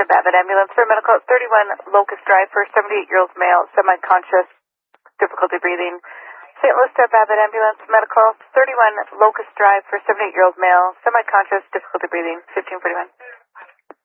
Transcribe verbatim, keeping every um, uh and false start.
Step Abbott Ambulance for medical at thirty-one Locust Drive for seventy-eight-year-old male, semi-conscious, difficulty breathing. Saint Louis Step Abbott Ambulance Medical, thirty-one Locust Drive for seventy-eight-year-old male, semi-conscious, difficulty breathing, fifteen forty-one.